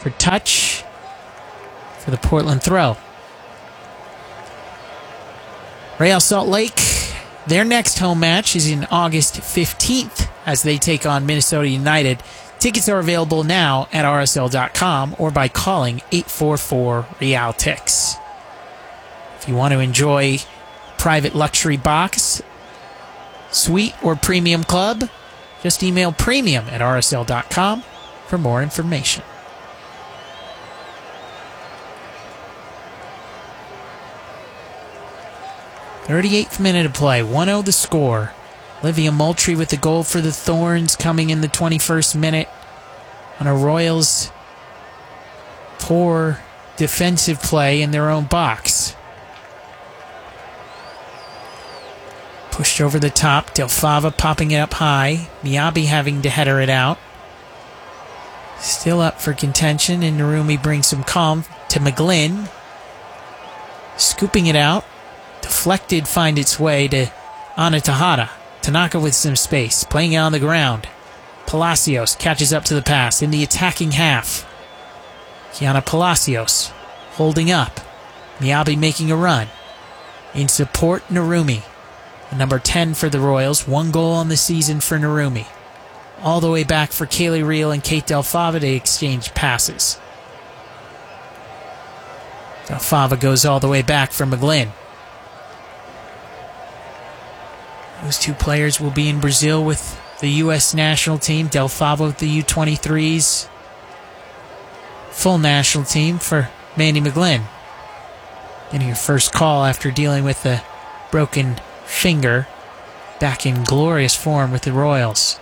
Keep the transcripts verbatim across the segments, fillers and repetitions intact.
for touch for the Portland throw. Real Salt Lake, their next home match is in August fifteenth as they take on Minnesota United. Tickets are available now at R S L dot com or by calling eight four four Real Tix. If you want to enjoy private luxury box, suite, or premium club, just email premium at R S L dot com for more information. thirty-eighth minute of play, one oh the score. Olivia Moultrie with the goal for the Thorns coming in the twenty-first minute on a Royals poor defensive play in their own box. Pushed over the top, Del Fava popping it up high, Miyabi having to header it out. Still up for contention, and Narumi brings some calm to McGlynn. Scooping it out. Deflected, find its way to Ana Tejada. Tanaka with some space, playing it on the ground. Palacios catches up to the pass in the attacking half. Kiana Palacios holding up. Miyabi making a run. In support, Narumi. The number ten for the Royals. One goal on the season for Narumi. All the way back for Kaylee Reel and Kate Del Fava to exchange passes. Del Fava goes all the way back for McGlynn. Those two players will be in Brazil with the U S national team. Del Fava with the U twenty-threes. Full national team for Mandy McGlynn. Getting her first call after dealing with the broken finger. Back in glorious form with the Royals.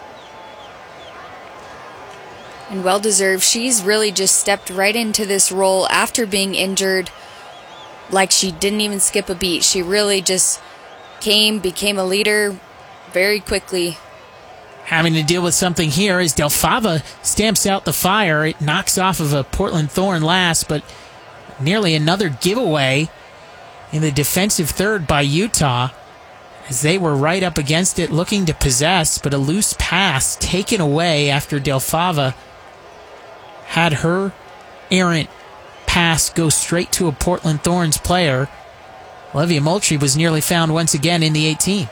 And well deserved. She's really just stepped right into this role after being injured. Like she didn't even skip a beat. She really just came, became a leader very quickly. Having to deal with something here as Del Fava stamps out the fire. It knocks off of a Portland Thorn last, but nearly another giveaway in the defensive third by Utah as they were right up against it looking to possess, but a loose pass taken away after Del Fava had her errant pass go straight to a Portland Thorns player. Olivia Moultrie was nearly found once again in the eighteen.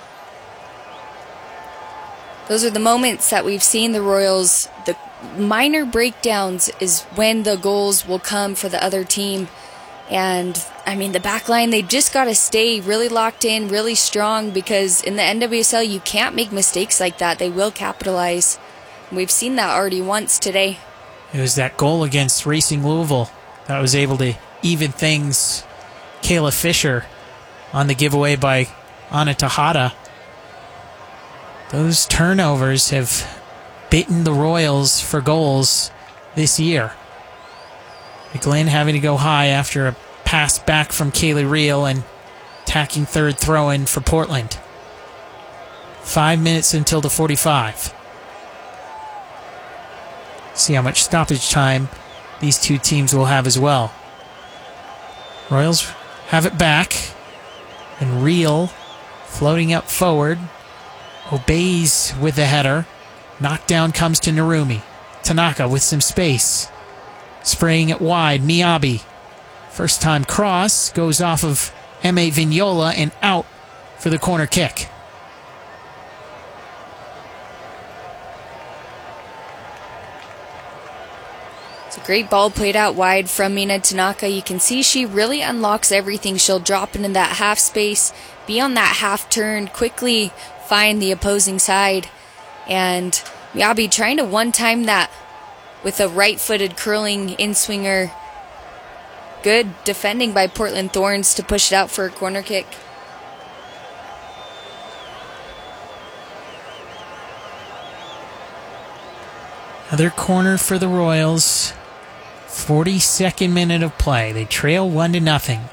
Those are the moments that we've seen the Royals. The minor breakdowns is when the goals will come for the other team. And, I mean, the back line, they just got to stay really locked in, really strong, because in the N W S L, you can't make mistakes like that. They will capitalize. We've seen that already once today. It was that goal against Racing Louisville that was able to even things. Kayla Fisher on the giveaway by Ana Tejada. Those turnovers have bitten the Royals for goals this year. McGlynn having to go high after a pass back from Kaylee Reel and attacking third throw-in for Portland. Five minutes until the forty-five. See how much stoppage time these two teams will have as well. Royals have it back, and Reel floating up forward, obeys with the header. Knockdown comes to Narumi. Tanaka with some space, spraying it wide. Miyabi, first time cross, goes off of M A Vignola and out for the corner kick. It's a great ball played out wide from Mina Tanaka. You can see she really unlocks everything. She'll drop into that half space, be on that half turn, quickly find the opposing side. And Miyabi trying to one-time that with a right-footed curling in-swinger. Good defending by Portland Thorns to push it out for a corner kick. Another corner for the Royals. forty-second minute of play. They trail one to nothing.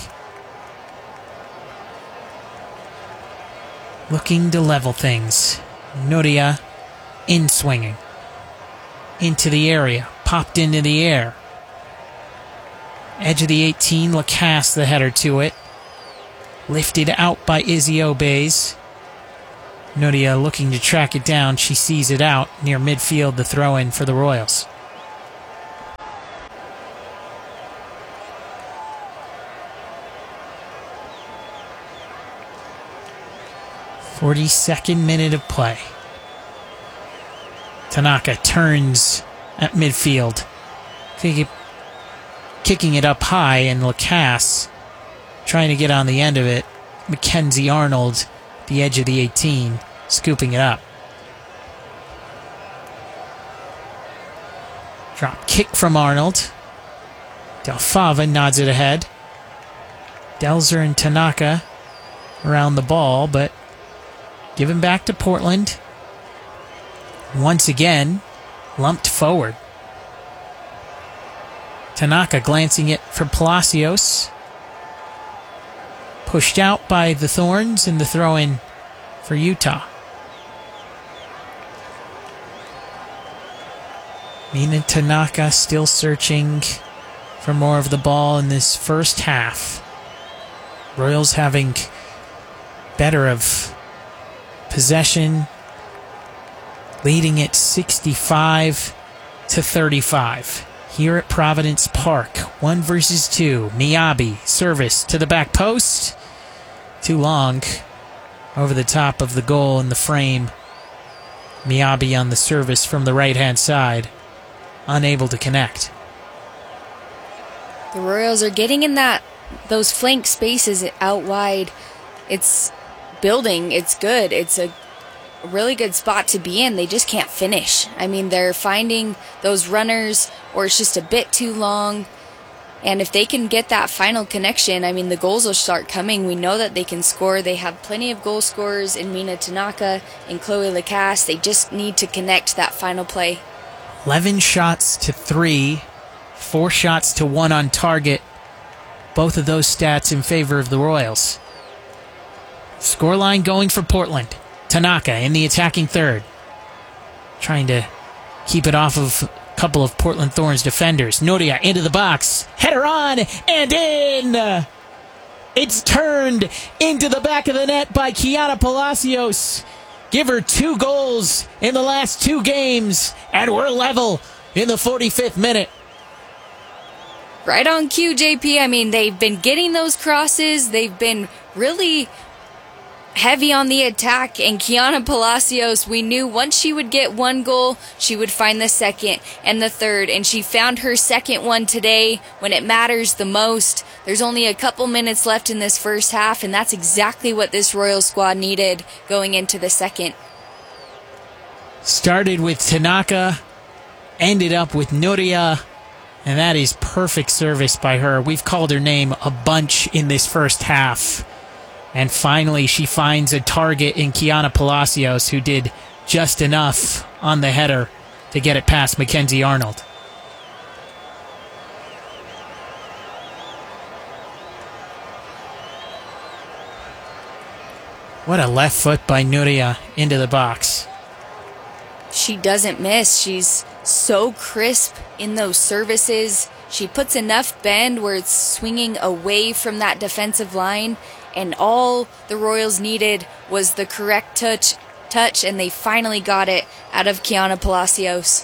Looking to level things. Nuria in swinging. Into the area. Popped into the air. Edge of the eighteen. Lacasse the header to it. Lifted out by Izzy Obeys. Nuria looking to track it down. She sees it out near midfield. The throw in for the Royals. forty-second minute of play. Tanaka turns at midfield, kicking it up high, and Lacasse trying to get on the end of it. Mackenzie Arnold, the edge of the eighteen, scooping it up. Drop kick from Arnold. Del Fava nods it ahead. Delzer and Tanaka around the ball, but given back to Portland. Once again, lumped forward. Tanaka glancing it for Palacios. Pushed out by the Thorns, and the throw-in for Utah. Mina Tanaka still searching for more of the ball in this first half. Royals having better of possession, leading at sixty-five to thirty-five. Here at Providence Park, one versus two. Miyabi, service to the back post. Too long. Over the top of the goal in the frame. Miyabi on the service from the right-hand side. Unable to connect. The Royals are getting in that those flank spaces out wide. It's building. It's good. It's a really good spot to be in. They just can't finish. I mean, they're finding those runners, or it's just a bit too long. And if they can get that final connection, I mean, the goals will start coming. We know that they can score. They have plenty of goal scorers in Mina Tanaka and Chloe Lacasse. They just need to connect that final play. eleven shots to three, four shots to one on target. Both of those stats in favor of the Royals. Scoreline going for Portland. Tanaka in the attacking third. Trying to keep it off of a couple of Portland Thorns defenders. Noria into the box. Header on and in! It's turned into the back of the net by Kiana Palacios. Give her two goals in the last two games, and we're level in the forty-fifth minute. Right on cue, J P. I mean, they've been getting those crosses. They've been really heavy on the attack, and Kiana Palacios, we knew once she would get one goal, she would find the second and the third, and she found her second one today when it matters the most. There's only a couple minutes left in this first half, and that's exactly what this Royal squad needed going into the second. Started with Tanaka, ended up with Nuria, and that is perfect service by her. We've called her name a bunch in this first half. And finally, she finds a target in Kiana Palacios, who did just enough on the header to get it past Mackenzie Arnold. What a left foot by Nuria into the box. She doesn't miss. She's so crisp in those services. She puts enough bend where it's swinging away from that defensive line. And all the Royals needed was the correct touch, touch, and they finally got it out of Kiana Palacios.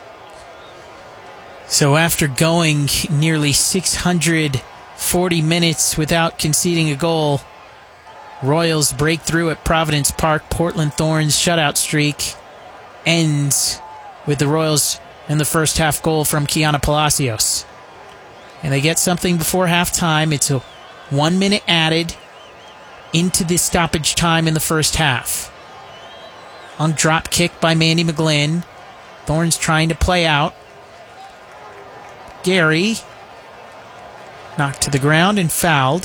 So after going nearly six hundred forty minutes without conceding a goal, Royals break through at Providence Park. Portland Thorns shutout streak ends with the Royals in the first half goal from Kiana Palacios. And they get something before halftime. It's a one minute added into the stoppage time in the first half. On drop kick by Mandy McGlynn. Thorns trying to play out. Gary knocked to the ground and fouled.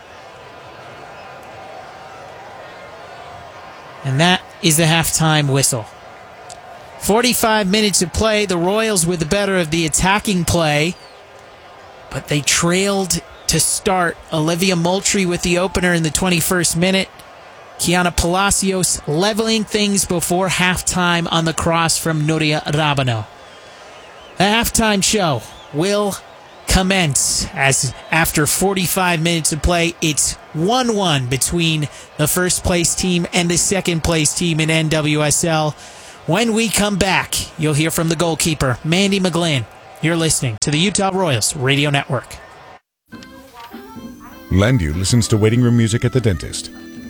And that is the halftime whistle. forty-five minutes of play. The Royals with the better of the attacking play. But they trailed to start. Olivia Moultrie with the opener in the twenty-first minute. Kiana Palacios leveling things before halftime on the cross from Nuria Rabano. The halftime show will commence as after forty-five minutes of play, it's one one between the first place team and the second place team in N W S L. When we come back, you'll hear from the goalkeeper, Mandy McGlynn. You're listening to the Utah Royals Radio Network. Landu listens to waiting room music at the dentist.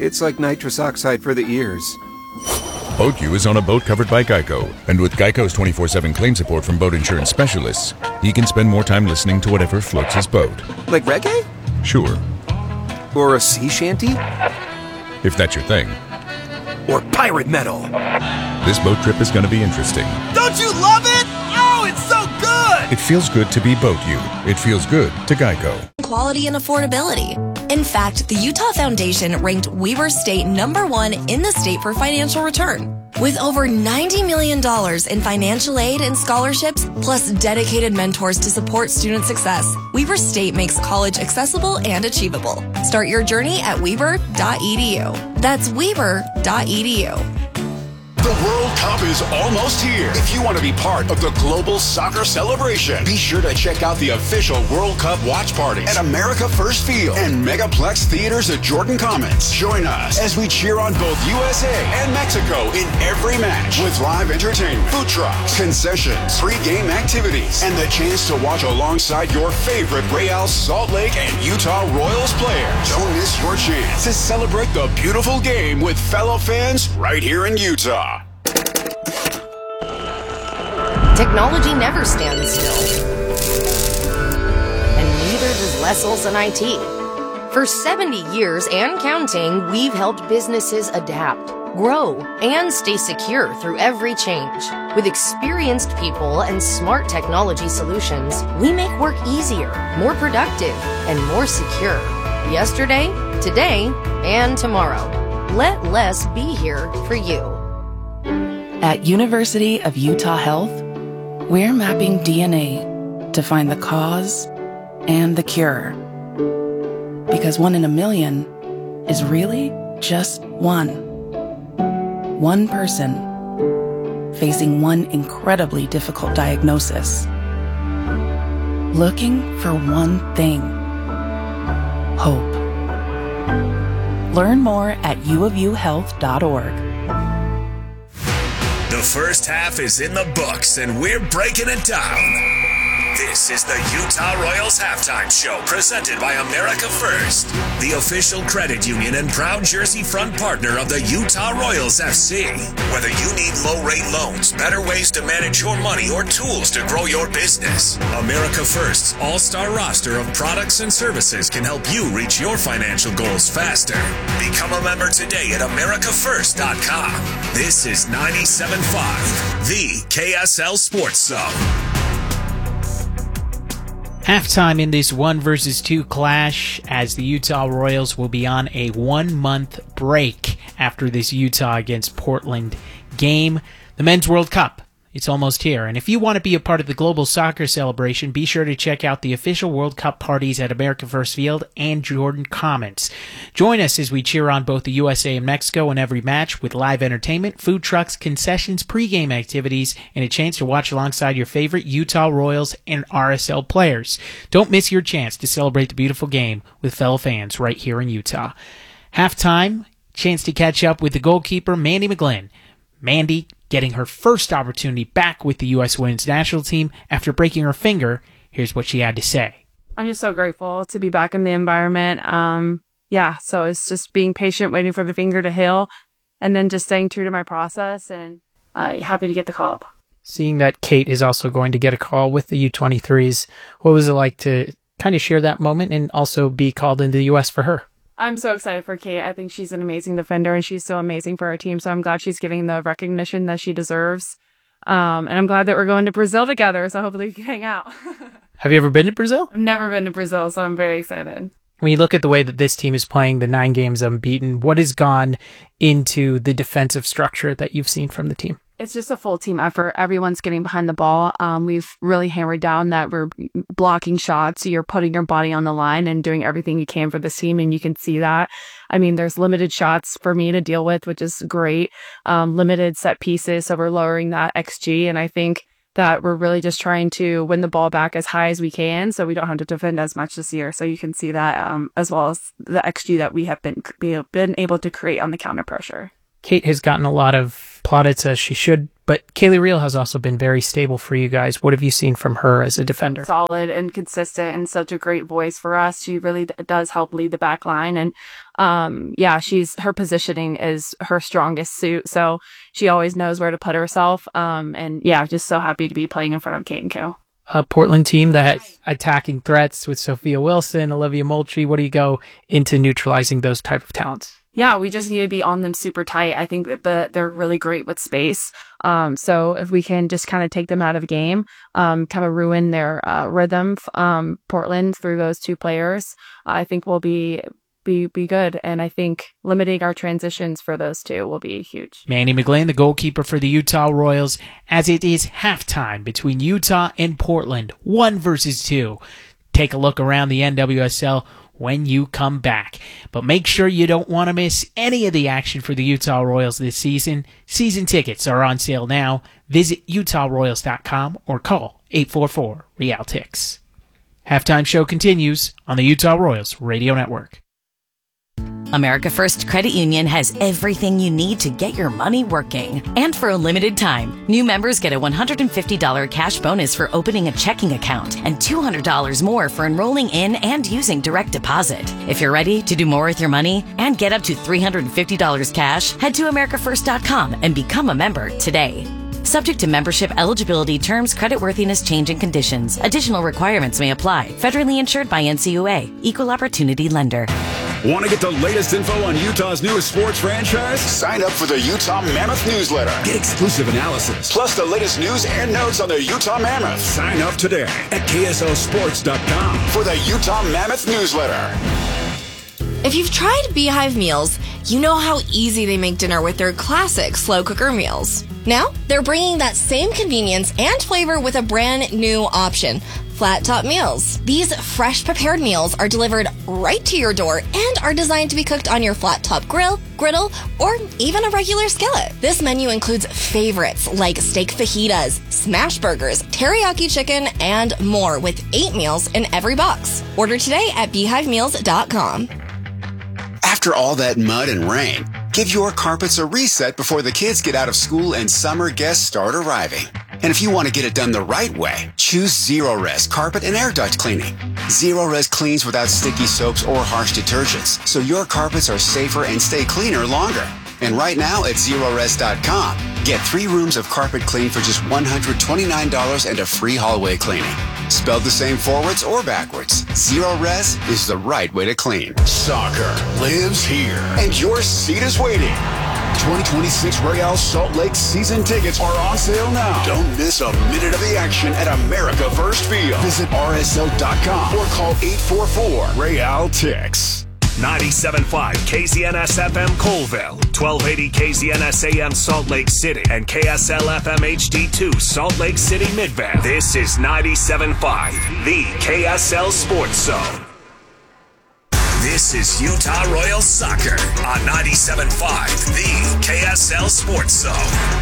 It's like nitrous oxide for the ears. BoatU is on a boat covered by Geico, and with Geico's twenty-four seven claim support from boat insurance specialists, he can spend more time listening to whatever floats his boat. Like reggae? Sure. Or a sea shanty? If that's your thing. Or pirate metal? This boat trip is going to be interesting. Don't you love it? Oh, it's so good! It feels good to be BoatU. It feels good to Geico. Quality and affordability. In fact, the Utah Foundation ranked Weber State number one in the state for financial return. With over ninety million dollars in financial aid and scholarships, plus dedicated mentors to support student success, Weber State makes college accessible and achievable. Start your journey at weber dot e d u. That's weber dot e d u. The World Cup is almost here. If you want to be part of the global soccer celebration, be sure to check out the official World Cup watch parties at America First Field and Megaplex Theaters at Jordan Commons. Join us as we cheer on both U S A and Mexico in every match with live entertainment, food trucks, concessions, pre-game activities, and the chance to watch alongside your favorite Real Salt Lake and Utah Royals players. Don't miss your chance to celebrate the beautiful game with fellow fans right here in Utah. Technology never stands still. And neither does Les Olson I T. For seventy years and counting, we've helped businesses adapt, grow, and stay secure through every change. With experienced people and smart technology solutions, we make work easier, more productive, and more secure. Yesterday, today, and tomorrow. Let Les be here for you. At University of Utah Health, we're mapping D N A to find the cause and the cure. Because one in a million is really just one. One person facing one incredibly difficult diagnosis. Looking for one thing. Hope. Learn more at u of u health dot org. The first half is in the books, and we're breaking it down. This is the Utah Royals Halftime Show, presented by America First, the official credit union and proud jersey front partner of the Utah Royals F C. Whether you need low-rate loans, better ways to manage your money, or tools to grow your business, America First's all-star roster of products and services can help you reach your financial goals faster. Become a member today at america first dot com. This is ninety-seven point five, the K S L Sports Zone. Halftime in this one versus two clash, as the Utah Royals will be on a one-month break after this Utah against Portland game. The Men's World Cup, it's almost here. And if you want to be a part of the global soccer celebration, be sure to check out the official World Cup parties at America First Field and Jordan Commons. Join us as we cheer on both the U S A and Mexico in every match with live entertainment, food trucks, concessions, pregame activities, and a chance to watch alongside your favorite Utah Royals and R S L players. Don't miss your chance to celebrate the beautiful game with fellow fans right here in Utah. Halftime, chance to catch up with the goalkeeper, Mandy McGlynn. Mandy getting her first opportunity back with the U S women's national team after breaking her finger. Here's what she had to say. I'm just so grateful to be back in the environment. Um, yeah, so it's just being patient, waiting for the finger to heal, and then just staying true to my process, and uh, happy to get the call up. Seeing that Kate is also going to get a call with the U twenty-threes, what was it like to kind of share that moment and also be called into the U S for her? I'm so excited for Kate. I think she's an amazing defender, and she's so amazing for our team. So I'm glad she's getting the recognition that she deserves. Um, and I'm glad that we're going to Brazil together. So hopefully we can hang out. Have you ever been to Brazil? I've never been to Brazil, so I'm very excited. When you look at the way that this team is playing, the nine games unbeaten, what has gone into the defensive structure that you've seen from the team? It's just a full team effort. Everyone's getting behind the ball. Um, we've really hammered down that we're blocking shots. You're putting your body on the line and doing everything you can for this team, and you can see that. I mean, there's limited shots for me to deal with, which is great. Um, limited set pieces, so we're lowering that X G, and I think that we're really just trying to win the ball back as high as we can, so we don't have to defend as much this year. So you can see that, um, as well as the X G that we have been been able to create on the counter pressure. Kate has gotten a lot of plaudits, as she should, But Kaylee Reel has also been very stable for you guys. What have you seen from her as a defender? Solid and consistent and such a great voice for us. She really d- does help lead the back line. And um, yeah, she's her positioning is her strongest suit. So she always knows where to put herself. Um, and yeah, just so happy to be playing in front of Kate and Co. A Portland team that had attacking threats with Sophia Wilson, Olivia Moultrie. What do you go into neutralizing those type of talents? Yeah, we just need to be on them super tight. I think that the, they're really great with space. Um, so if we can just kind of take them out of the game, um, kind of ruin their uh, rhythm, um, Portland through those two players, I think we'll be be be good. And I think limiting our transitions for those two will be huge. Mandy McGlynn, the goalkeeper for the Utah Royals, as it is halftime between Utah and Portland, one versus two. Take a look around the N W S L when you come back. But make sure you don't want to miss any of the action for the Utah Royals this season. Season tickets are on sale now. Visit utah royals dot com or call eight four four, real tix. Halftime show continues on the Utah Royals Radio Network. America First Credit Union has everything you need to get your money working. And for a limited time, new members get a one hundred fifty dollars cash bonus for opening a checking account and two hundred dollars more for enrolling in and using direct deposit. If you're ready to do more with your money and get up to three hundred fifty dollars cash, head to america first dot com and become a member today. Subject to membership eligibility, terms, creditworthiness, change, and conditions. Additional requirements may apply. Federally insured by N C U A. Equal Opportunity Lender. Want to get the latest info on Utah's newest sports franchise? Sign up for the Utah Mammoth newsletter. Get exclusive analysis, plus the latest news and notes on the Utah Mammoth. Sign up today at K S L sports dot com for the Utah Mammoth newsletter. If you've tried Beehive meals, you know how easy they make dinner with their classic slow cooker meals. Now, they're bringing that same convenience and flavor with a brand new option, Flat Top Meals. These fresh prepared meals are delivered right to your door and are designed to be cooked on your flat top grill, griddle, or even a regular skillet. This menu includes favorites like steak fajitas, smash burgers, teriyaki chicken, and more with eight meals in every box. Order today at beehive meals dot com. After all that mud and rain, give your carpets a reset before the kids get out of school and summer guests start arriving. And if you want to get it done the right way, choose Zero-Res Carpet and Air Duct Cleaning. Zero-Res cleans without sticky soaps or harsh detergents, so your carpets are safer and stay cleaner longer. And right now at zero res dot com, get three rooms of carpet clean for just one hundred twenty-nine dollars and a free hallway cleaning. Spelled the same forwards or backwards, Zero-Res is the right way to clean. Soccer lives here, and your seat is waiting. twenty twenty-six Real Salt Lake season tickets are on sale now. Don't miss a minute of the action at America First Field. Visit R S L dot com or call eight four four, Real Tix. ninety-seven point five K Z N S F M Colville, twelve eighty K Z N S A M Salt Lake City, and K S L F M H D two Salt Lake City Midvale. This is ninety-seven point five, the K S L Sports Zone. This is Utah Royals Soccer on ninety-seven point five, the K S L Sports Zone.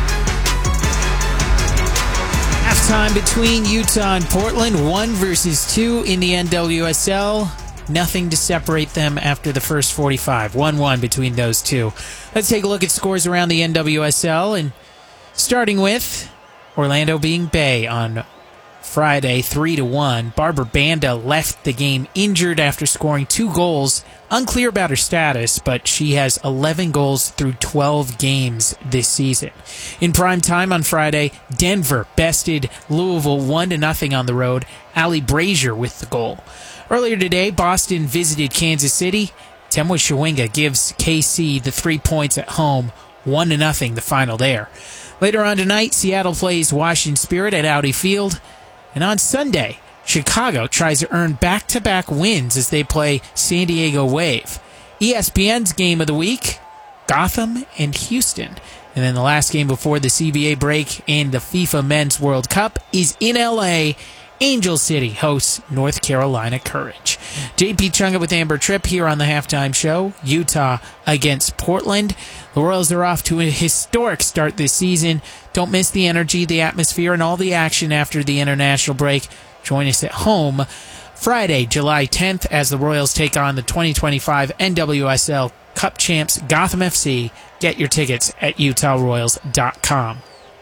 Halftime between Utah and Portland, one versus two in the N W S L. Nothing to separate them after the first forty-five. one one between those two. Let's take a look at scores around the N W S L, and starting with Orlando beating Bay on Friday, three to one. Barbara Banda left the game injured after scoring two goals. Unclear about her status, but she has eleven goals through twelve games this season. In prime time on Friday, Denver bested Louisville one to nothing on the road. Allie Brazier with the goal. Earlier today, Boston visited Kansas City. Temwa Shawinga gives K C the three points at home, one to nothing the final there. Later on tonight, Seattle plays Washington Spirit at Audi Field. And on Sunday, Chicago tries to earn back-to-back wins as they play San Diego Wave. E S P N's game of the week, Gotham and Houston. And then the last game before the C B A break and the FIFA Men's World Cup is in L A. Angel City hosts North Carolina Courage. J P Chunga with Amber Tripp here on the Halftime Show. Utah against Portland. The Royals are off to a historic start this season. Don't miss the energy, the atmosphere, and all the action after the international break. Join us at home Friday, July tenth, as the Royals take on the twenty twenty-five N W S L Cup champs Gotham F C. Get your tickets at utah royals dot com.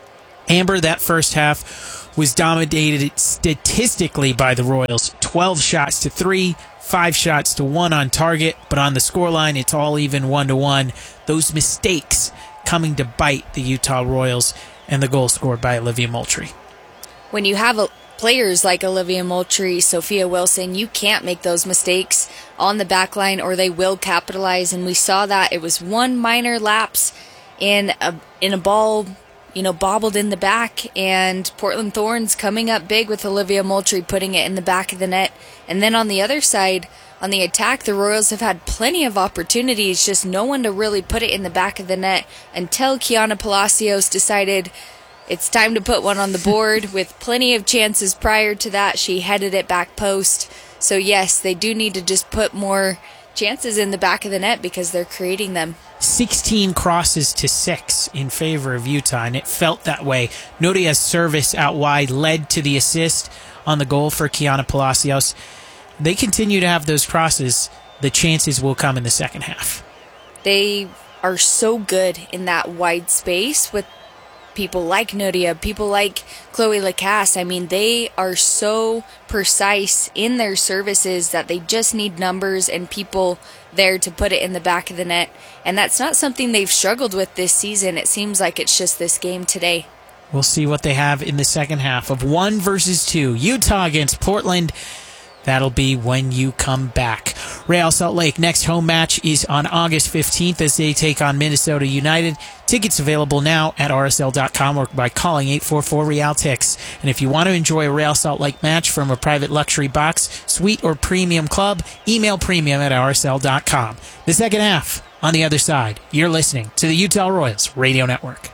Amber, that first half was dominated statistically by the Royals. twelve shots to three, five shots to one on target, but on the scoreline, it's all even one to one. Those mistakes coming to bite the Utah Royals, and the goal scored by Olivia Moultrie. When you have a, players like Olivia Moultrie, Sophia Wilson, you can't make those mistakes on the back line or they will capitalize, and we saw that. It was one minor lapse in a, in a ball, you know, bobbled in the back, and Portland Thorns coming up big with Olivia Moultrie putting it in the back of the net. And then on the other side, on the attack, the Royals have had plenty of opportunities, just no one to really put it in the back of the net until Kiana Palacios decided it's time to put one on the board. With plenty of chances prior to that, she headed it back post. So yes, they do need to just put more chances in the back of the net because they're creating them. sixteen crosses to six in favor of Utah, and it felt that way. Noria's service out wide led to the assist on the goal for Kiana Palacios. They continue to have those crosses. The chances will come in the second half. They are so good in that wide space with people like Noria, people like Chloe Lacasse. I mean, they are so precise in their services that they just need numbers and people there to put it in the back of the net. And that's not something they've struggled with this season. It seems like it's just this game today. We'll see what they have in the second half of one versus two. Utah against Portland. That'll be when you come back. Real Salt Lake, next home match is on August fifteenth as they take on Minnesota United. Tickets available now at R S L dot com or by calling eight four four Real Tix. And if you want to enjoy a Real Salt Lake match from a private luxury box, suite, or premium club, email premium at R S L dot com. The second half on the other side. You're listening to the Utah Royals Radio Network.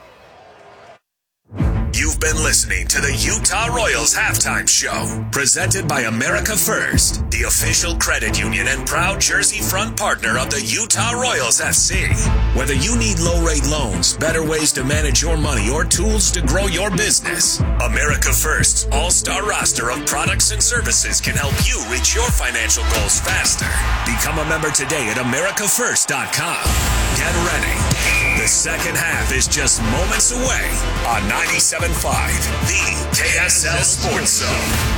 You've been listening to the Utah Royals Halftime Show, presented by America First, the official credit union and proud jersey front partner of the Utah Royals F C. Whether you need low-rate loans, better ways to manage your money, or tools to grow your business, America First's all-star roster of products and services can help you reach your financial goals faster. Become a member today at America First dot com. Get ready. The second half is just moments away on ninety-seven point five, the K S L Sports Zone.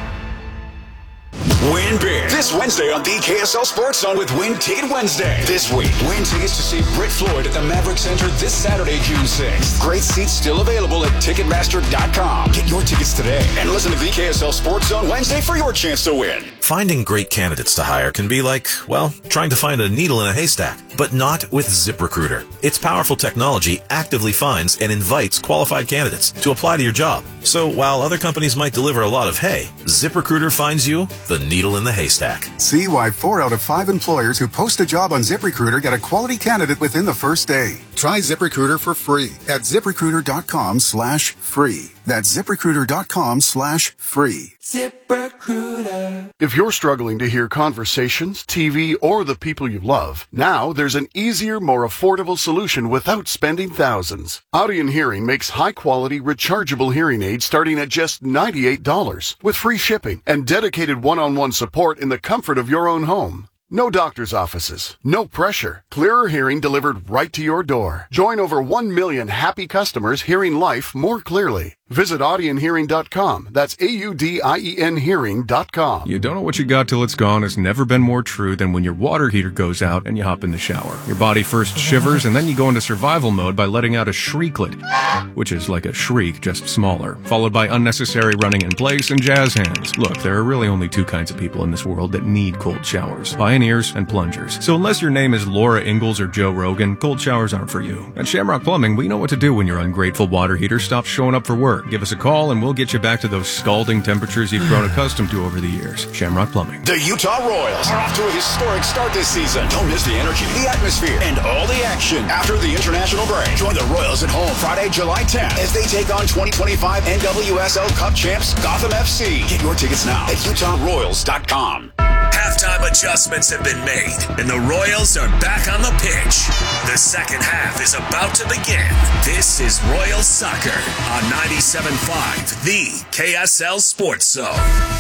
Win big this Wednesday on the K S L Sports Zone with Win Ticket Wednesday. This week, win tickets to see Britt Floyd at the Maverick Center this Saturday, June sixth. Great seats still available at Ticketmaster dot com. Get your tickets today and listen to the K S L Sports Zone Wednesday for your chance to win. Finding great candidates to hire can be like, well, trying to find a needle in a haystack, but not with ZipRecruiter. Its powerful technology actively finds and invites qualified candidates to apply to your job. So while other companies might deliver a lot of hay, ZipRecruiter finds you the needle in the haystack. See why four out of five employers who post a job on ZipRecruiter get a quality candidate within the first day. Try ZipRecruiter for free at ZipRecruiter dot com slash free. That's ZipRecruiter dot com slash free. ZipRecruiter. If you're struggling to hear conversations, T V, or the people you love, now there's an easier, more affordable solution without spending thousands. Audien Hearing makes high-quality, rechargeable hearing aids starting at just ninety-eight dollars with free shipping and dedicated one-on-one support in the comfort of your own home. No doctor's offices, no pressure. Clearer hearing delivered right to your door. Join over one million happy customers hearing life more clearly. Visit audien hearing dot com. That's A U D I E N hearing dot com. You don't know what you got till it's gone has never been more true than when your water heater goes out and you hop in the shower. Your body first shivers and then you go into survival mode by letting out a shrieklet, which is like a shriek, just smaller, followed by unnecessary running in place and jazz hands. Look, there are really only two kinds of people in this world that need cold showers: pioneers and plungers. So unless your name is Laura Ingalls or Joe Rogan, cold showers aren't for you. At Shamrock Plumbing, we know what to do when your ungrateful water heater stops showing up for work. Give us a call and we'll get you back to those scalding temperatures you've grown accustomed to over the years. Shamrock Plumbing. The Utah Royals are off to a historic start this season. Don't miss the energy, the atmosphere, and all the action after the international break. Join the Royals at home Friday, July tenth as they take on twenty twenty-five N W S L Cup champs Gotham F C. Get your tickets now at Utah Royals dot com. Halftime adjustments have been made, and the Royals are back on the pitch. The second half is about to begin. This is Royals Soccer on ninety-seven point five, the K S L Sports Zone.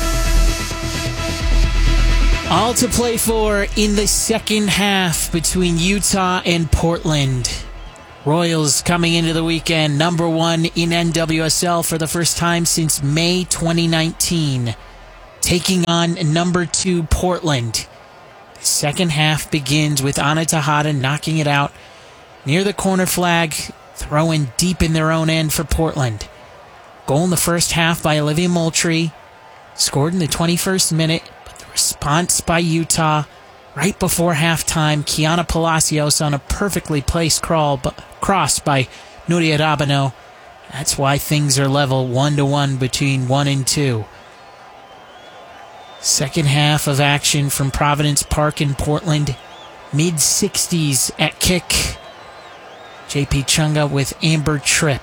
All to play for in the second half between Utah and Portland. Royals coming into the weekend, number one in N W S L for the first time since May twenty nineteen. Taking on number two Portland. The second half begins with Ana Tejada knocking it out near the corner flag, throwing deep in their own end for Portland. Goal in the first half by Olivia Moultrie, scored in the twenty-first minute, but the response by Utah right before halftime, Kiana Palacios on a perfectly placed crawl, but cross by Nuria Rabano. That's why things are level one to one between one and two. Second half of action from Providence Park in Portland. mid sixties at kick. J P Chunga with Amber Tripp.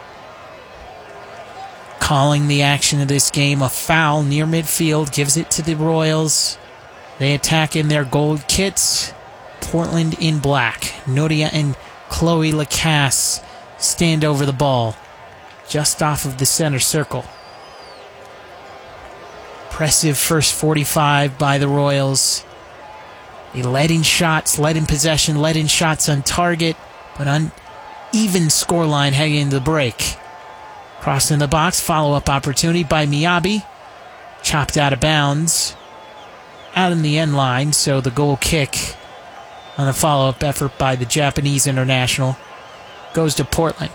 Calling the action of this game a foul near midfield. Gives it to the Royals. They attack in their gold kits. Portland in black. Nuria and Chloe Lacasse stand over the ball. Just off of the center circle. Impressive first forty-five by the Royals. They led in shots, led in possession, led in shots on target, but uneven scoreline heading into the break. Crossing the box, follow-up opportunity by Miyabi. Chopped out of bounds. Out in the end line, so the goal kick on the follow-up effort by the Japanese international goes to Portland.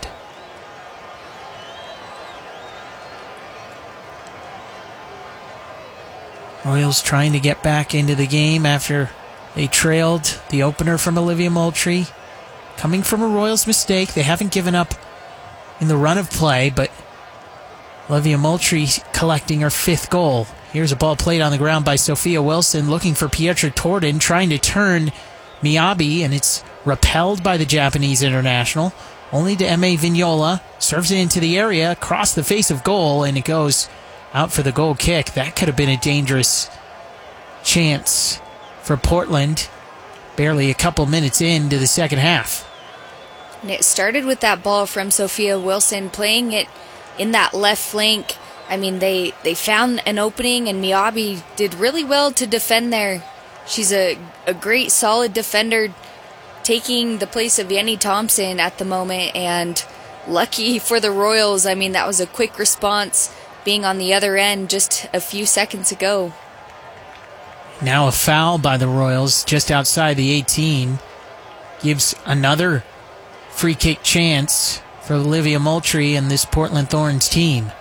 Royals trying to get back into the game after they trailed the opener from Olivia Moultrie. Coming from a Royals mistake, they haven't given up in the run of play, but Olivia Moultrie collecting her fifth goal. Here's a ball played on the ground by Sophia Wilson, looking for Pietra Torden, trying to turn Miyabi, and it's repelled by the Japanese international. Only to Eme Vignola, serves it into the area, across the face of goal, and it goes out for the goal kick. That could have been a dangerous chance for Portland. Barely a couple minutes into the second half. And it started with that ball from Sophia Wilson, playing it in that left flank. I mean, they, they found an opening, and Miyabi did really well to defend there. She's a, a great, solid defender, taking the place of Yanni Thompson at the moment, and lucky for the Royals. I mean, that was a quick response, being on the other end just a few seconds ago. Now a foul by the Royals just outside the eighteen. Gives another free kick chance for Olivia Moultrie and this Portland Thorns team.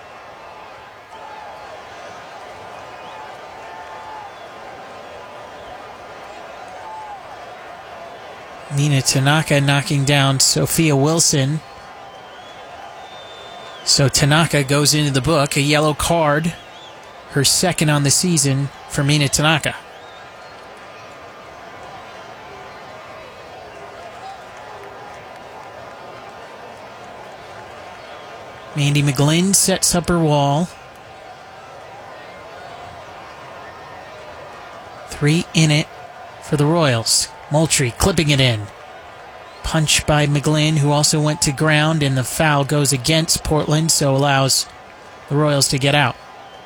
Mina Tanaka knocking down Sophia Wilson. So Tanaka goes into the book, a yellow card, her second on the season for Mina Tanaka. Mandy McGlynn sets up her wall. Three in it for the Royals. Moultrie clipping it in. Punch by McGlynn, who also went to ground, and the foul goes against Portland, so allows the Royals to get out.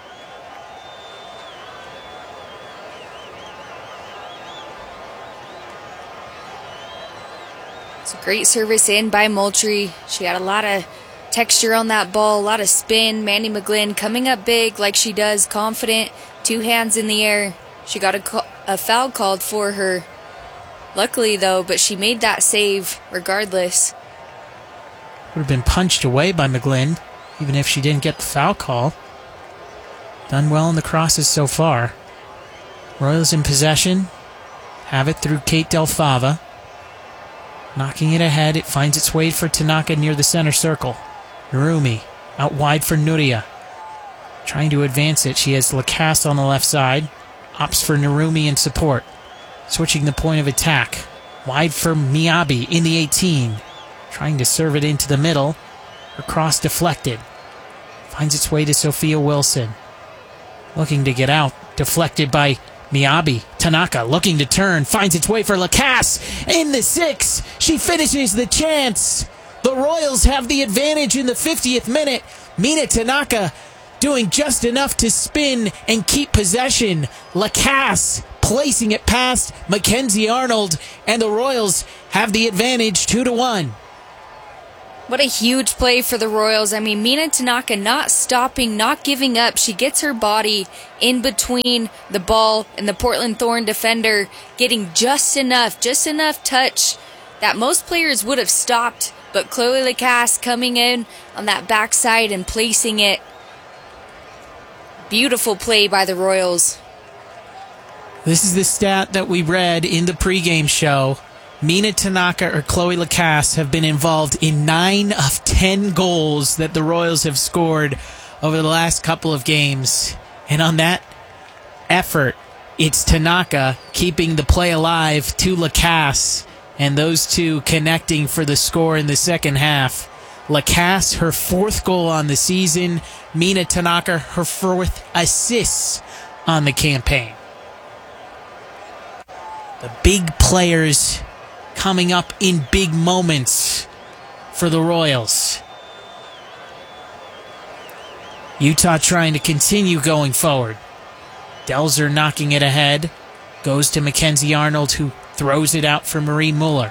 It's a great service in by Moultrie. She had a lot of texture on that ball, a lot of spin. Mandy McGlynn coming up big like she does, confident, two hands in the air. She got a, call, a foul called for her. Luckily, though, but she made that save regardless. Would have been punched away by McGlynn, even if she didn't get the foul call. Done well in the crosses so far. Royals in possession. Have it through Kate Del Fava. Knocking it ahead, it finds its way for Tanaka near the center circle. Narumi out wide for Nuria. Trying to advance it, she has Lacasse on the left side. Opts for Narumi in support. Switching the point of attack. Wide for Miyabi in the eighteen. Trying to serve it into the middle. Her cross deflected. Finds its way to Sophia Wilson. Looking to get out. Deflected by Miyabi. Tanaka looking to turn. Finds its way for Lacasse. In the six. She finishes the chance. The Royals have the advantage in the fiftieth minute. Mina Tanaka doing just enough to spin and keep possession. Lacasse placing it past Mackenzie Arnold, and the Royals have the advantage two to one. What a huge play for the Royals. I mean, Mina Tanaka not stopping, not giving up. She gets her body in between the ball and the Portland Thorn defender, getting just enough, just enough touch that most players would have stopped. But Chloe Lacasse coming in on that backside and placing it. Beautiful play by the Royals. This is the stat that we read in the pregame show. Mina Tanaka or Chloe Lacasse have been involved in nine of ten goals that the Royals have scored over the last couple of games. And on that effort, it's Tanaka keeping the play alive to Lacasse, and those two connecting for the score in the second half. Lacasse, her fourth goal on the season. Mina Tanaka, her fourth assist on the campaign. The big players coming up in big moments for the Royals. Utah trying to continue going forward. Delzer knocking it ahead. Goes to Mackenzie Arnold, who throws it out for Marie Muller.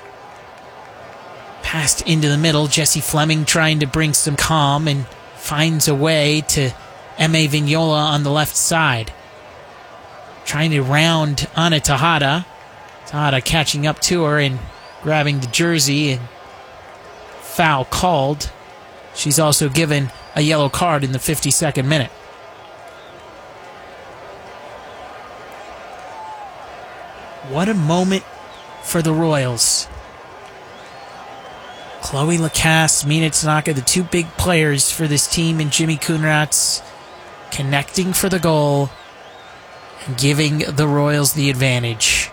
Passed into the middle. Jessie Fleming trying to bring some calm and finds a way to M A Vignola on the left side. Trying to round Anna Tejada. Tejada catching up to her and grabbing the jersey, and foul called. She's also given a yellow card in the fifty-second minute. What a moment for the Royals. Chloe Lacasse, Mina Tanaka, the two big players for this team, and Jimmy Coonrats connecting for the goal and giving the Royals the advantage.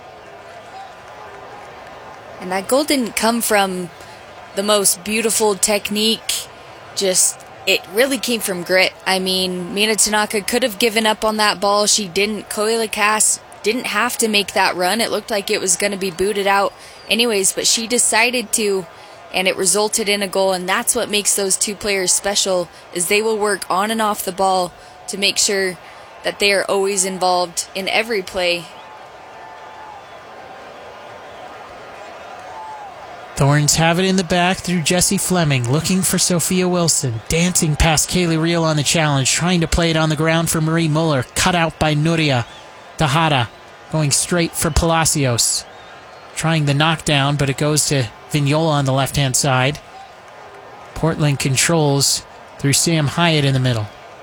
And that goal didn't come from the most beautiful technique. Just, it really came from grit. I mean, Mina Tanaka could have given up on that ball. She didn't. Chloe Lacasse didn't have to make that run. It looked like it was going to be booted out anyways, but she decided to, and it resulted in a goal. And that's what makes those two players special, is they will work on and off the ball to make sure that they are always involved in every play. Thorns have it in the back through Jessie Fleming, looking for Sophia Wilson, dancing past Kaylee Reel on the challenge, trying to play it on the ground for Marie Muller, cut out by Nuria Tejada, going straight for Palacios, trying the knockdown, but it goes to Vignola on the left-hand side. Portland controls through Sam Hyatt in the middle.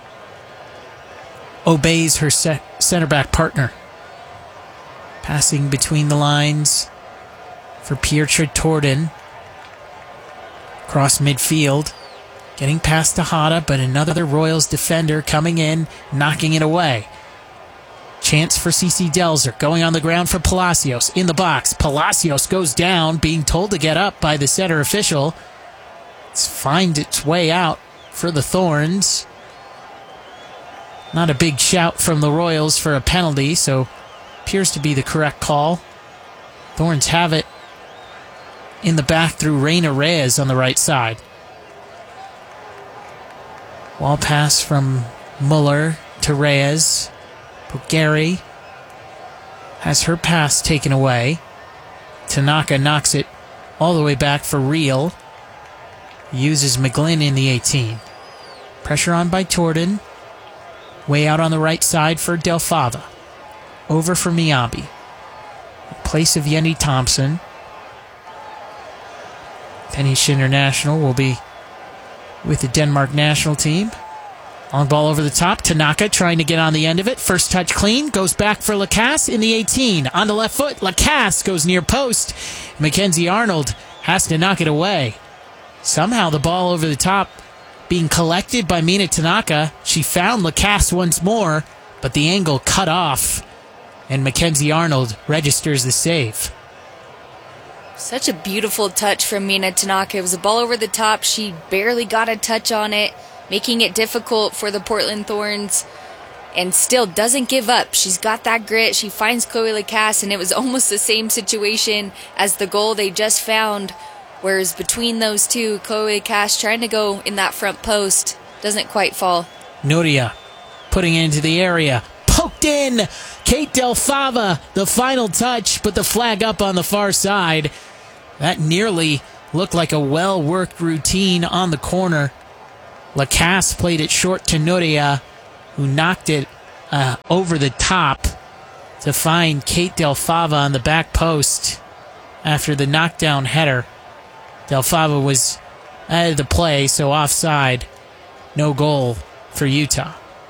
Obeys her se- center back partner. Passing between the lines for Pietra Torden. Cross midfield. Getting past Tejada, but another Royals defender coming in, knocking it away. Chance for Cece Delzer, going on the ground for Palacios. In the box, Palacios goes down, being told to get up by the center official. It's finds its way out for the Thorns. Not a big shout from the Royals for a penalty, so appears to be the correct call. Thorns have it in the back through Reina Reyes on the right side. Wall pass from Muller to Reyes. Gary has her pass taken away. Tanaka knocks it all the way back for Reel. Uses McGlynn in the eighteen. Pressure on by Torden. Way out on the right side for Del Fava. Over for Miyabi. In place of Yenny Thompson. Danish International will be with the Denmark national team. Long ball over the top. Tanaka trying to get on the end of it. First touch clean. Goes back for Lacasse in the eighteen. On the left foot. Lacasse goes near post. Mackenzie Arnold has to knock it away. Somehow the ball over the top being collected by Mina Tanaka. She found Lacasse once more, but the angle cut off, and Mackenzie Arnold registers the save. Such a beautiful touch from Mina Tanaka. It was a ball over the top. She barely got a touch on it, making it difficult for the Portland Thorns, and still doesn't give up. She's got that grit. She finds Chloe Lacasse, and it was almost the same situation as the goal they just found, whereas between those two, Chloe Lacasse trying to go in that front post, doesn't quite fall. Nuria putting it into the area. Poked in! Kate Del Fava, the final touch, but the flag up on the far side. That nearly looked like a well-worked routine on the corner. Lacasse played it short to Nuria, who knocked it uh, over the top to find Kate Del Fava on the back post after the knockdown header. Del Fava was out of the play, so offside. No goal for Utah.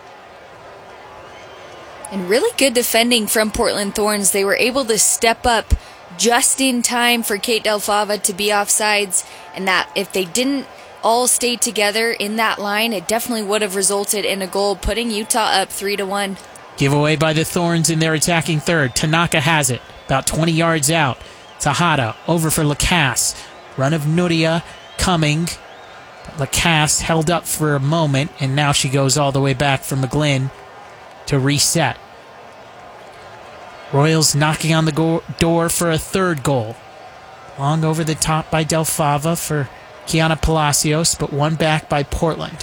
And really good defending from Portland Thorns. They were able to step up just in time for Kate Del Fava to be offsides, and that if they didn't all stay together in that line, it definitely would have resulted in a goal, putting Utah up three to one. Giveaway by the Thorns in their attacking third. Tanaka has it, about twenty yards out. Tejada over for Lacasse. Run of Nuria coming. Lacasse held up for a moment, and now she goes all the way back for McGlynn to reset. Royals knocking on the go- door for a third goal. Long over the top by Del Fava for Kiana Palacios, but one back by Portland.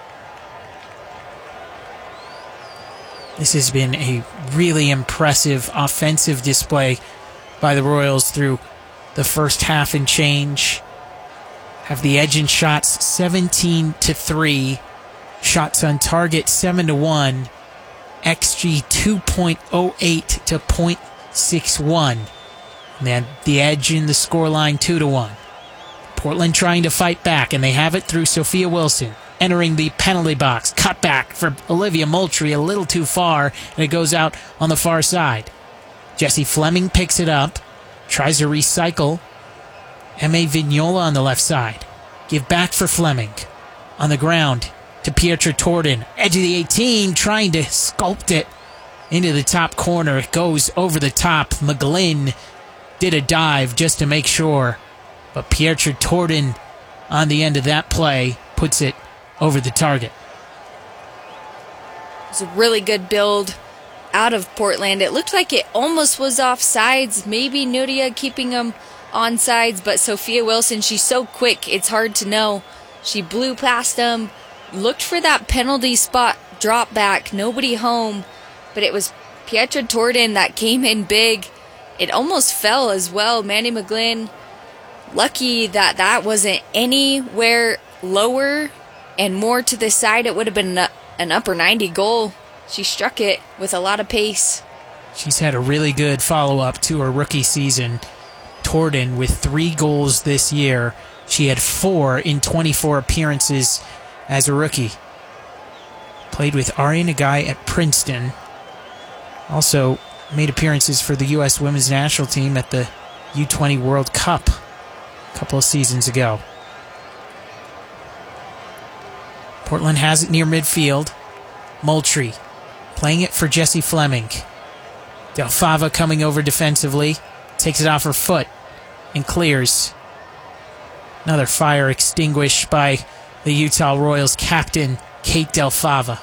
This has been a really impressive offensive display by the Royals through the first half and change. Have the edge in shots seventeen to three. Shots on target seven to one. X G two point oh eight to point six one. And then the edge in the scoreline two to one. Portland trying to fight back, and they have it through Sophia Wilson. Entering the penalty box. Cut back for Olivia Moultrie, a little too far, and it goes out on the far side. Jessie Fleming picks it up. Tries to recycle. M A Vignola on the left side. Give back for Fleming. On the ground to Pietra Torden. Edge of the eighteen, trying to sculpt it into the top corner. It goes over the top. McGlynn did a dive just to make sure. But Pietra Torden on the end of that play puts it over the target. It's a really good build out of Portland. It looked like it almost was offsides. Maybe Nuria keeping them on sides, but Sophia Wilson, she's so quick, it's hard to know. She blew past them, looked for that penalty spot drop back, nobody home, but it was Pietra Torden that came in big. It almost fell as well. Mandy McGlynn, lucky that that wasn't anywhere lower and more to the side. It would have been an upper ninety goal. She struck it with a lot of pace. She's had a really good follow-up to her rookie season. Torden with three goals this year. She had four in twenty-four appearances as a rookie. Played with Ari Nagai at Princeton. Also made appearances for the U S women's national team at the U twenty World Cup a couple of seasons ago. Portland has it near midfield. Moultrie playing it for Jessie Fleming. Del Fava coming over defensively. Takes it off her foot and clears. Another fire extinguished by the Utah Royals captain, Kate Del Fava.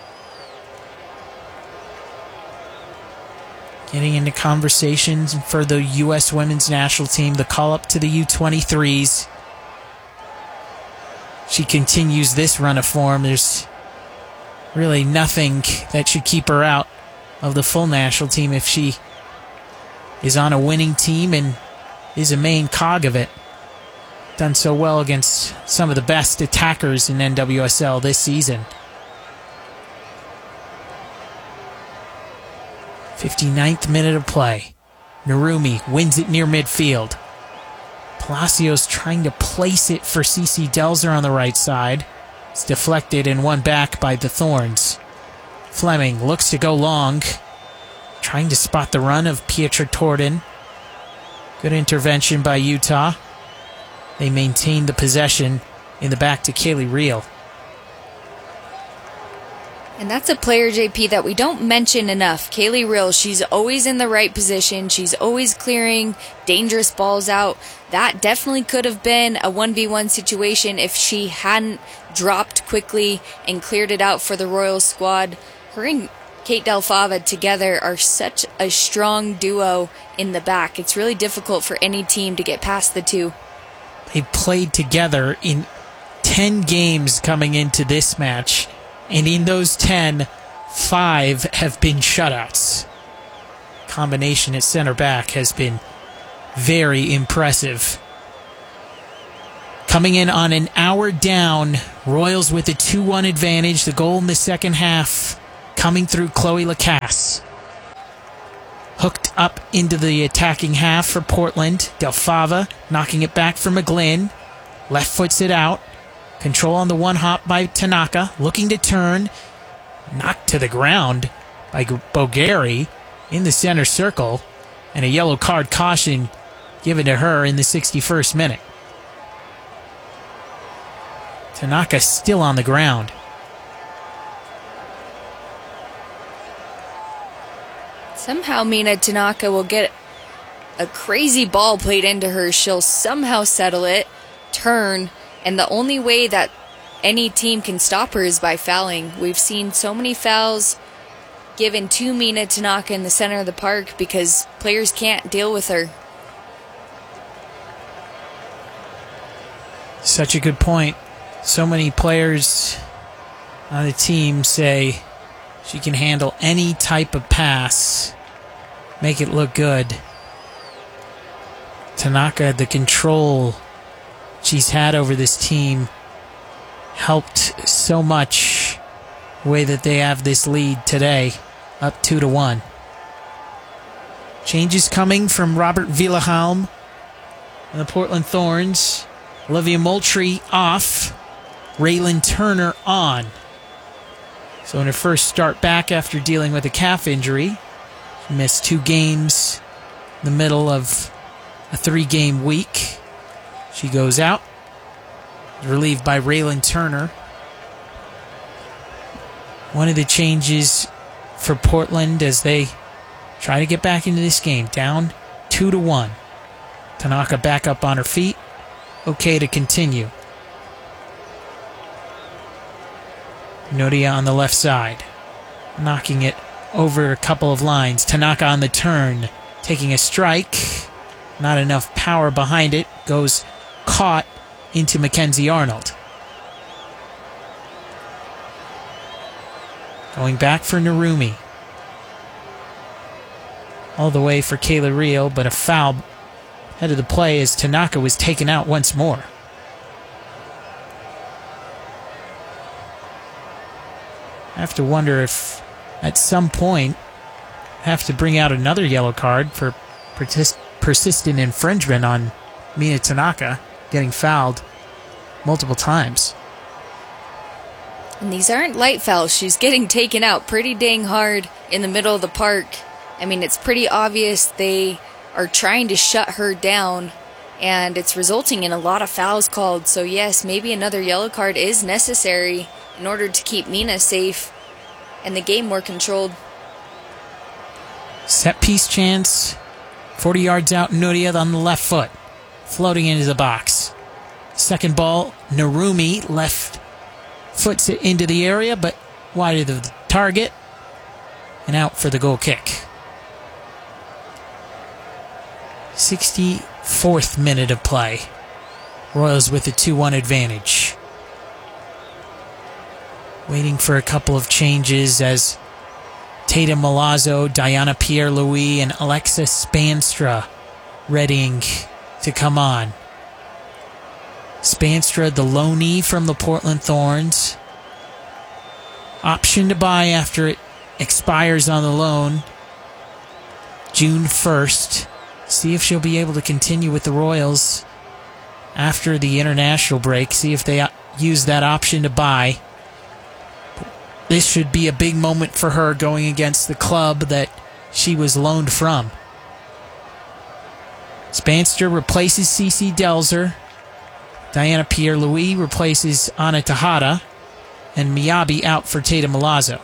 Getting into conversations for the U S women's national team, the call-up to the U twenty-threes. She continues this run of form. There's really nothing that should keep her out of the full national team if she is on a winning team and is a main cog of it. Done so well against some of the best attackers in N W S L this season. fifty-ninth minute of play. Narumi wins it near midfield. Palacios trying to place it for Cece Delzer on the right side. It's deflected and won back by the Thorns. Fleming looks to go long. Trying to spot the run of Pietra Torden. Good intervention by Utah. They maintain the possession in the back to Kaylee Reel. And that's a player, J P, that we don't mention enough. Kaylee Reel, she's always in the right position. She's always clearing dangerous balls out. That definitely could have been a one v one situation if she hadn't dropped quickly and cleared it out for the Royals squad. Her and Kate Del Fava together are such a strong duo in the back. It's really difficult for any team to get past the two. They played together in ten games coming into this match. And in those ten, five have been shutouts. Combination at center back has been very impressive. Coming in on an hour down, Royals with a two one advantage. The goal in the second half coming through Chloe Lacasse. Hooked up into the attacking half for Portland. Del Fava knocking it back for McGlynn. Left foots it out. Control on the one hop by Tanaka. Looking to turn. Knocked to the ground by Bogeri in the center circle. And a yellow card caution given to her in the sixty-first minute. Tanaka still on the ground. Somehow Mina Tanaka will get a crazy ball played into her. She'll somehow settle it, turn, and the only way that any team can stop her is by fouling. We've seen so many fouls given to Mina Tanaka in the center of the park because players can't deal with her. Such a good point. So many players on the team say she can handle any type of pass, make it look good. Tanaka, the control she's had over this team, helped so much the way that they have this lead today, up two to one. Changes coming from Robert Villahelm and the Portland Thorns. Olivia Moultrie off. Raylan Turner on. So in her first start back after dealing with a calf injury, she missed two games in the middle of a three-game week. She goes out, relieved by Raylan Turner. One of the changes for Portland as they try to get back into this game, down two to one. Tanaka back up on her feet, okay to continue. Nodia on the left side, knocking it over a couple of lines. Tanaka on the turn, taking a strike. Not enough power behind it. Goes caught into Mackenzie Arnold. Going back for Narumi. All the way for Kayla Rio, but a foul head of the play as Tanaka was taken out once more. I have to wonder if at some point have to bring out another yellow card for persist- persistent infringement on Mina Tanaka, getting fouled multiple times. And these aren't light fouls. She's getting taken out pretty dang hard in the middle of the park. I mean, it's pretty obvious they are trying to shut her down, and it's resulting in a lot of fouls called. So yes, maybe another yellow card is necessary in order to keep Mina safe and the game more controlled. Set piece chance. forty yards out, Nuria on the left foot. Floating into the box. Second ball, Narumi left foots it into the area, but wide of the target. And out for the goal kick. sixty-fourth minute of play. Royals with a two one advantage. Waiting for a couple of changes as Tatum Milazzo, Diana Pierre-Louis, and Alexa Spanstra readying to come on. Spanstra, the loanee from the Portland Thorns. Option to buy after it expires on the loan June first. See if she'll be able to continue with the Royals after the international break. See if they use that option to buy. This should be a big moment for her going against the club that she was loaned from. Spanster replaces Cece Delzer. Diana Pierre-Louis replaces Anna Tejada. And Miyabi out for Tatum Milazzo.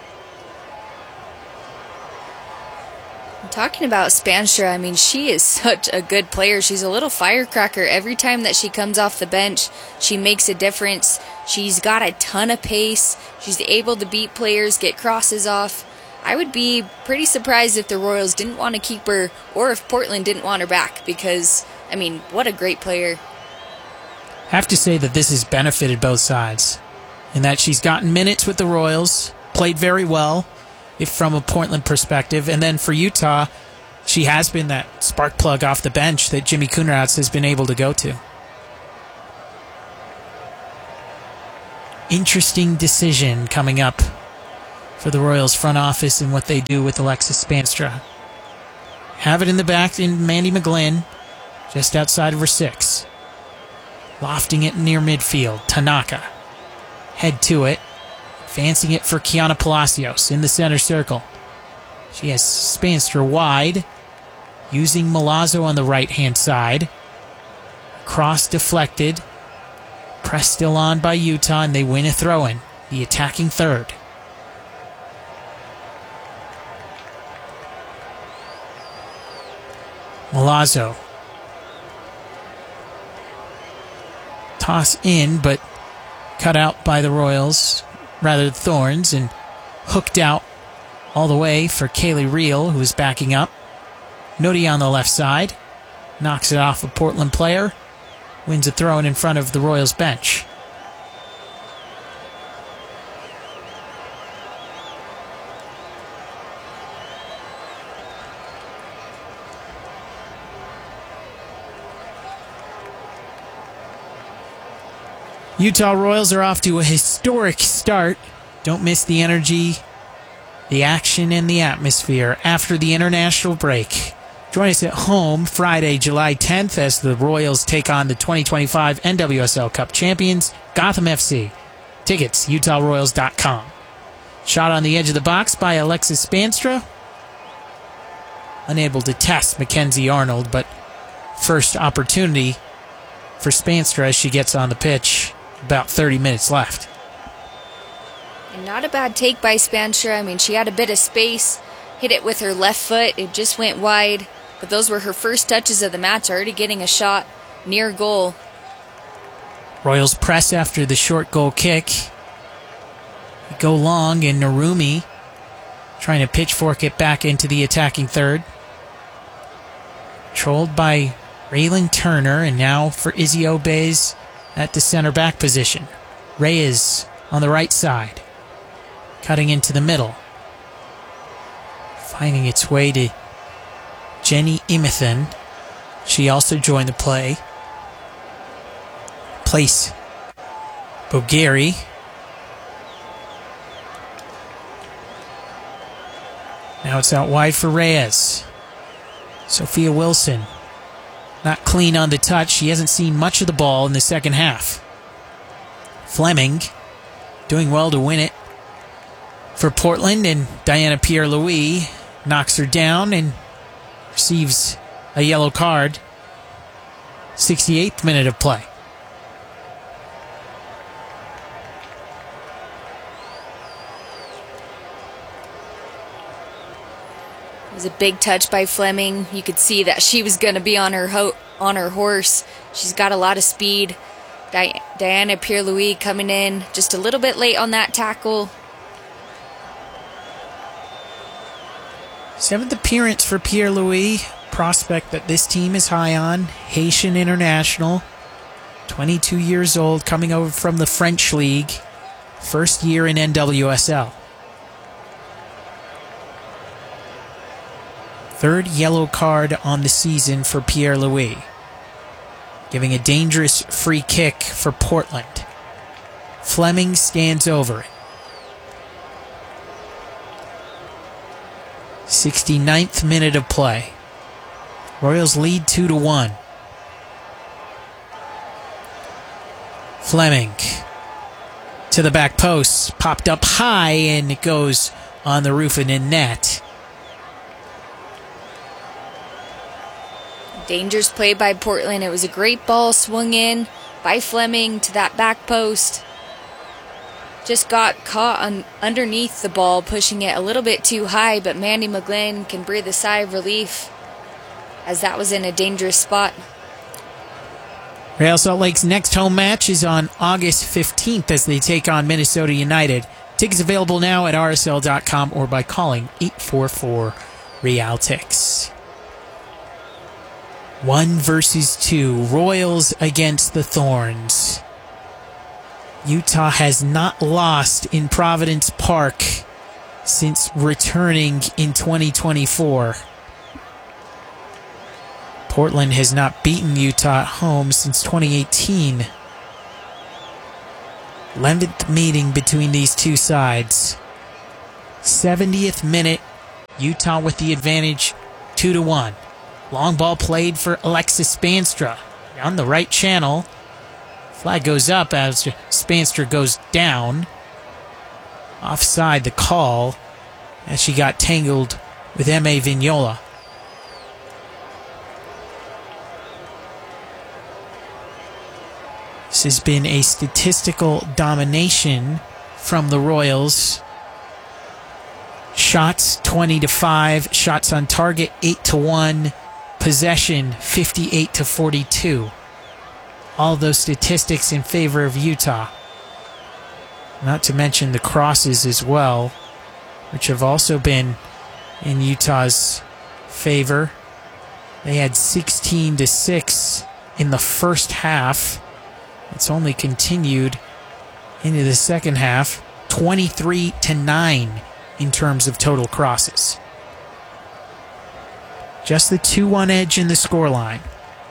Talking about Spanstra, I mean, she is such a good player. She's a little firecracker. Every time that she comes off the bench, she makes a difference. She's got a ton of pace. She's able to beat players, get crosses off. I would be pretty surprised if the Royals didn't want to keep her, or if Portland didn't want her back, because, I mean, what a great player. I have to say that this has benefited both sides, in that she's gotten minutes with the Royals, played very well, if from a Portland perspective, and then for Utah, she has been that spark plug off the bench that Jimmy Kunerhaus has been able to go to. interesting decision coming up for the Royals front office and what they do with Alexis Spaanstra. Have it in the back in Mandy McGlynn, just outside of her six. Lofting it near midfield. Tanaka. Head to it. Advancing it for Kiana Palacios in the center circle. She has Spaanstra wide. Using Milazzo on the right-hand side. Cross deflected. Press still on by Utah, and they win a throw-in. The attacking third. Milazzo. Toss in, but cut out by the Royals, rather the Thorns, and hooked out all the way for Kaylee Reel, who is backing up. Nodi on the left side. Knocks it off a Portland player. Wins a throw-in in front of the Royals bench. Utah Royals are off to a historic start. Don't miss the energy, the action, and the atmosphere after the international break. Join us at home Friday, July tenth, as the Royals take on the twenty twenty-five N W S L Cup champions, Gotham F C. Tickets, Utah Royals dot com. Shot on the edge of the box by Alexis Spaanstra. Unable to test Mackenzie Arnold, but first opportunity for Spaanstra as she gets on the pitch. About thirty minutes left. And not a bad take by Spaanstra. I mean, she had a bit of space. Hit it with her left foot. It just went wide. But those were her first touches of the match, already getting a shot near goal. Royals press after the short goal kick. Go long, and Narumi trying to pitchfork it back into the attacking third. Controlled by Raylan Turner, and now for Izzy Obeys at the center back position. Reyes on the right side. Cutting into the middle. Finding its way to Jenny Imathan. She also joined the play. Place Bogeri. Now it's out wide for Reyes. Sophia Wilson. Not clean on the touch. She hasn't seen much of the ball in the second half. Fleming doing well to win it for Portland, and Diana Pierre-Louis knocks her down and receives a yellow card. sixty-eighth minute of play. It was a big touch by Fleming. You could see that she was going to be on her ho- on her horse. She's got a lot of speed. Di- Diana Pierre-Louis coming in just a little bit late on that tackle. Seventh appearance for Pierre-Louis, prospect that this team is high on. Haitian international, twenty-two years old, coming over from the French League. First year in N W S L. Third yellow card on the season for Pierre-Louis. Giving a dangerous free kick for Portland. Fleming stands over it. sixty-ninth minute of play. Royals lead two to one. Fleming to the back post. Popped up high, and it goes on the roof and in net. Dangerous play by Portland. It was a great ball swung in by Fleming to that back post. Just got caught on underneath the ball, pushing it a little bit too high, but Mandy McGlynn can breathe a sigh of relief as that was in a dangerous spot. Real Salt Lake's next home match is on August fifteenth as they take on Minnesota United. Tickets available now at R S L dot com or by calling eight four four Real Tix. One versus two. Royals against the Thorns. Utah has not lost in Providence Park since returning in twenty twenty-four. Portland has not beaten Utah at home since twenty eighteen. eleventh meeting between these two sides. seventieth minute, Utah with the advantage, two to one. Long ball played for Alexis Spanstra on the right channel. Flag goes up as Spanstra goes down. Offside the call as she got tangled with M A Vignola. This has been a statistical domination from the Royals. Shots twenty to five, shots on target eight to one, possession fifty-eight to forty-two. All those statistics in favor of Utah. Not to mention the crosses as well, which have also been in Utah's favor. They had sixteen to six in the first half. It's only continued into the second half, twenty-three to nine in terms of total crosses. Just the two one edge in the scoreline.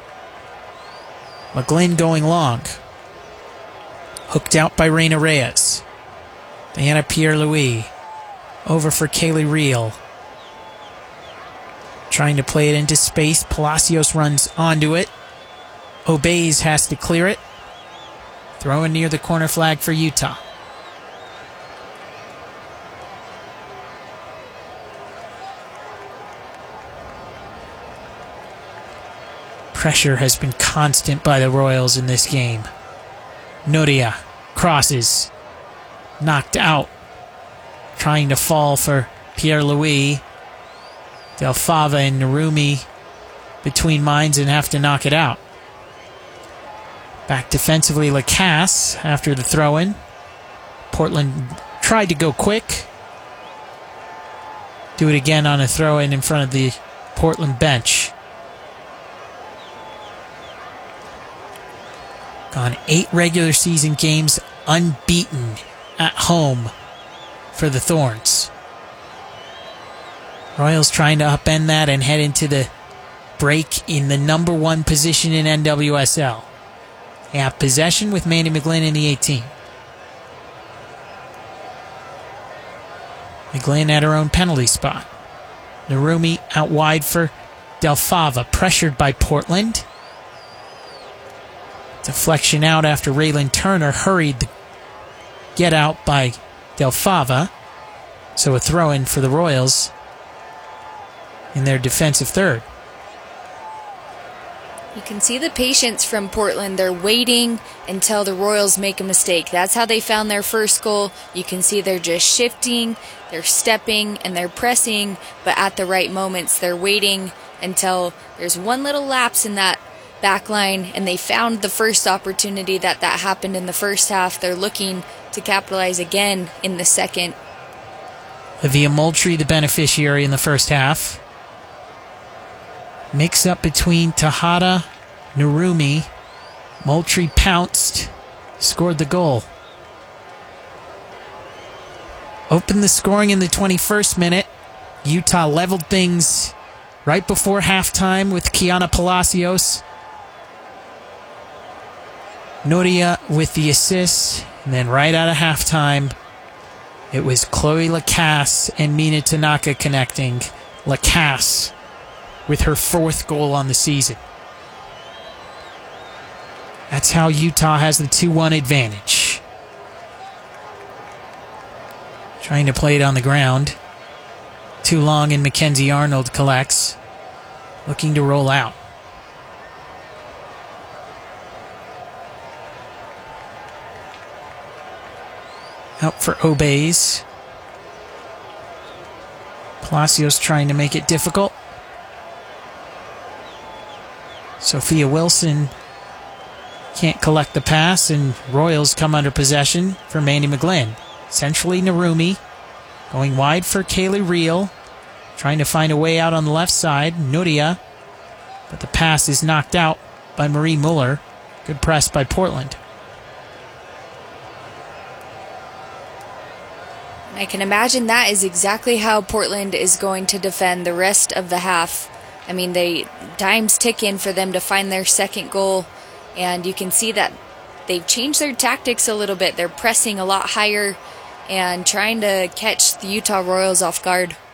McGlynn going long. Hooked out by Reina Reyes. Diana Pierre-Louis. Over for Kaylee Reel. Trying to play it into space. Palacios runs onto it. Obeys, has to clear it. Throwing near the corner flag for Utah. Pressure has been constant by the Royals in this game. Nuria crosses. Knocked out. Trying to fall for Pierre-Louis. Del Fava and Narumi between minds and have to knock it out. Back defensively, Lacasse after the throw-in. Portland tried to go quick. Do it again on a throw-in in front of the Portland bench. Gone eight regular season games unbeaten at home for the Thorns. Royals trying to upend that and head into the break in the number one position in N W S L. They have possession with Mandy McGlynn in the eighteen. McGlynn at her own penalty spot. Narumi out wide for Del Fava, pressured by Portland. Deflection out after Raylan Turner hurried the get out by Del Fava. So a throw in for the Royals in their defensive third. You can see the patience from Portland. They're waiting until the Royals make a mistake. That's how they found their first goal. You can see they're just shifting, they're stepping, and they're pressing, but at the right moments, they're waiting until there's one little lapse in that back line, and they found the first opportunity that that happened in the first half. They're looking to capitalize again in the second. Livia Moultrie, the beneficiary in the first half. Mix up between Tejada, Narumi. Moultrie pounced, scored the goal. Opened the scoring in the twenty-first minute. Utah leveled things right before halftime with Kiana Palacios. Nuria with the assist. And then right out of halftime, it was Chloe Lacasse and Mina Tanaka connecting. Lacasse with her fourth goal on the season. That's how Utah has the two one advantage. Trying to play it on the ground. Too long, and Mackenzie Arnold collects. Looking to roll out. Out for Obeys. Palacios trying to make it difficult. Sophia Wilson can't collect the pass, and Royals come under possession for Mandy McGlynn. Centrally, Narumi going wide for Kaylee Reel, trying to find a way out on the left side. Nuria, but the pass is knocked out by Marie Muller. Good press by Portland. I can imagine that is exactly how Portland is going to defend the rest of the half. I mean, they time's ticking for them to find their second goal, and you can see that they've changed their tactics a little bit. They're pressing a lot higher and trying to catch the Utah Royals off guard.